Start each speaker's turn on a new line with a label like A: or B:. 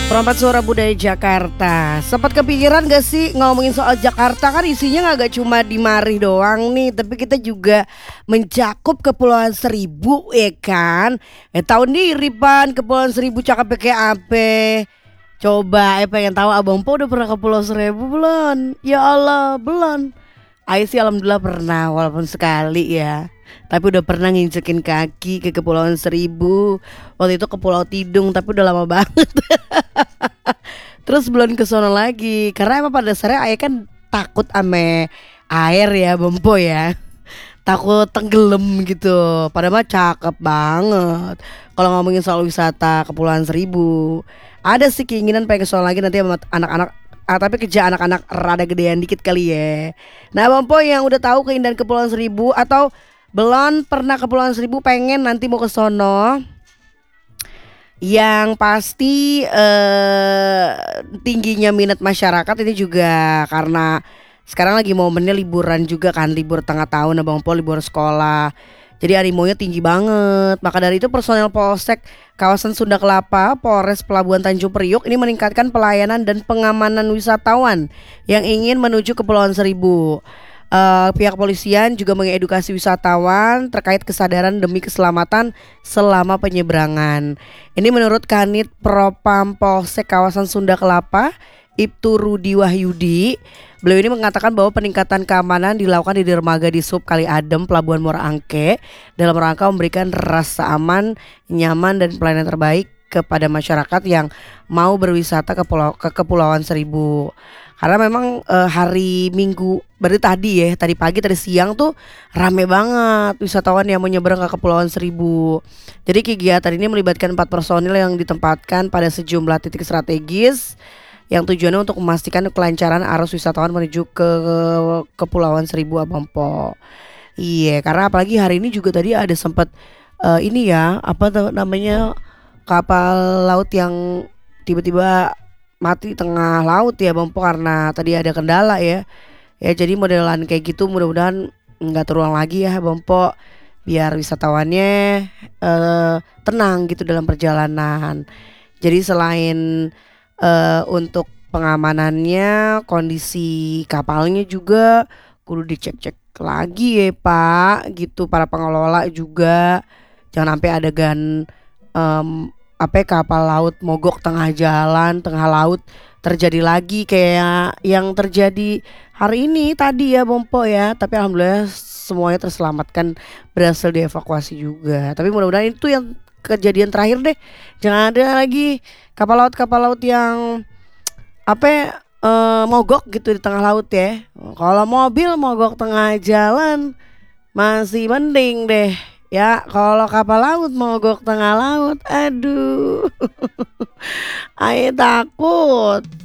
A: Perompak Suara Budaya Jakarta. Sempat kepikiran gak sih ngomongin soal Jakarta, kan isinya gak cuma di Mari doang nih, tapi kita juga mencakup Kepulauan Seribu ya kan. Tahu diri Pan, Kepulauan Seribu cakepnya kayak apa? Coba pengen tahu Abang Po udah pernah ke Pulau Seribu belum? Ya Allah belum. Ayo sih alhamdulillah pernah walaupun sekali ya. Tapi udah pernah nginjekin kaki ke Kepulauan Seribu. Waktu itu ke Pulau Tidung tapi udah lama banget. Terus belum ke sono lagi karena emang pada dasarnya ayah kan takut ame air ya Bompo ya. Takut tenggelam gitu. Padahal mah cakep banget. Kalau ngomongin soal wisata Kepulauan Seribu, ada sih keinginan pengen ke sono lagi nanti sama anak-anak. Tapi kerja anak-anak rada gedean dikit kali ya. Nah Bompo yang udah tahu keindahan Kepulauan Seribu atau belum pernah ke Kepulauan Seribu pengen nanti mau ke sono, yang pasti tingginya minat masyarakat ini juga karena sekarang lagi momennya liburan juga kan, libur tengah tahun Abang Po, libur sekolah. Jadi animonya tinggi banget. Maka dari itu personel Polsek kawasan Sunda Kelapa, Polres Pelabuhan Tanjung Priok ini meningkatkan pelayanan dan pengamanan wisatawan yang ingin menuju Kepulauan Seribu. Pihak polisian juga mengedukasi wisatawan terkait kesadaran demi keselamatan selama penyeberangan. Ini menurut Kanit Propam Polsek kawasan Sunda Kelapa, Ibtu Rudi Wahyudi. Beliau ini mengatakan bahwa peningkatan keamanan dilakukan di dermaga di Sub Kali Adem Pelabuhan Muara Angke dalam rangka memberikan rasa aman, nyaman dan pelayanan terbaik kepada masyarakat yang mau berwisata ke Kepulauan Seribu. Karena memang hari Minggu berarti tadi pagi tadi siang tuh rame banget wisatawan yang mau nyebrang ke Kepulauan Seribu. Jadi kegiatan ini melibatkan 4 personil yang ditempatkan pada sejumlah titik strategis yang tujuannya untuk memastikan kelancaran arus wisatawan menuju ke Kepulauan Seribu Abang Po. Iya, karena apalagi hari ini juga tadi ada sempat ini ya, apa namanya, kapal laut yang tiba-tiba mati tengah laut ya Bang Po karena tadi ada kendala ya. Ya jadi modelan kayak gitu mudah-mudahan nggak terulang lagi ya Bang Po, biar wisatawannya tenang gitu dalam perjalanan. Jadi selain untuk pengamanannya, kondisi kapalnya juga kudu dicek-cek lagi ya Pak, gitu para pengelola juga. Jangan sampai adegan kapal laut mogok tengah jalan, tengah laut terjadi lagi kayak yang terjadi hari ini tadi ya Bompo ya. Tapi alhamdulillah semuanya terselamatkan, berhasil dievakuasi juga. Tapi mudah-mudahan itu yang kejadian terakhir deh. Jangan ada lagi kapal laut yang mogok gitu di tengah laut ya. Kalau mobil mogok tengah jalan masih mending deh. Ya kalau kapal laut mogok tengah laut, aduh, ayo takut.